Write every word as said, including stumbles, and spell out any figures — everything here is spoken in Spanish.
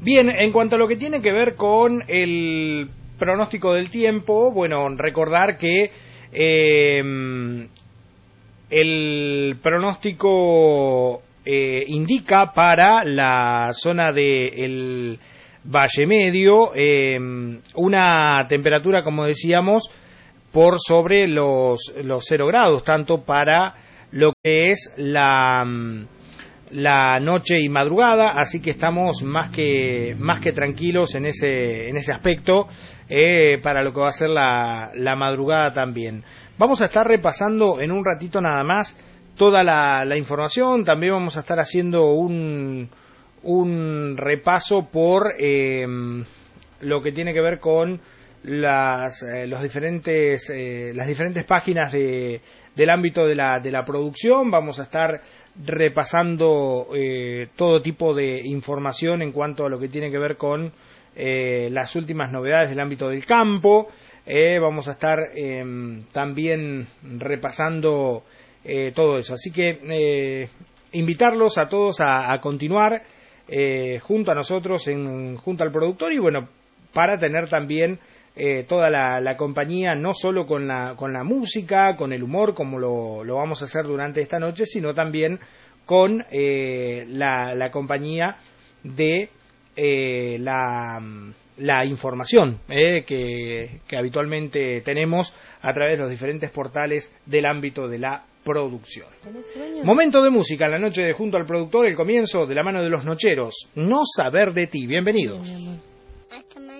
Bien, en cuanto a lo que tiene que ver con el pronóstico del tiempo, bueno, recordar que eh, el pronóstico eh, indica para la zona del Valle Medio eh, una temperatura, como decíamos, por sobre los, los cero grados, tanto para lo que es la... la noche y madrugada, así que estamos más que más que tranquilos en ese en ese aspecto eh, para lo que va a ser la, la madrugada también. Vamos a estar repasando en un ratito nada más toda la, la información, también vamos a estar haciendo un un repaso por eh, lo que tiene que ver con las eh, los diferentes eh, las diferentes páginas de del ámbito de la de la producción. Vamos a estar repasando eh, todo tipo de información en cuanto a lo que tiene que ver con eh, las últimas novedades del ámbito del campo. Eh, vamos a estar eh, también repasando eh, todo eso. Así que eh, invitarlos a todos a, a continuar eh, junto a nosotros, en, junto al productor, y bueno, para tener también Eh, toda la, la compañía, no solo con la, con la música, con el humor, como lo, lo vamos a hacer durante esta noche, sino también con eh, la, la compañía de eh, la, la información eh, que, que habitualmente tenemos a través de los diferentes portales del ámbito de la producción. Momento de música en la noche de Junto al Productor, el comienzo de la mano de los Nocheros, No Saber de Ti. Bienvenidos. Hasta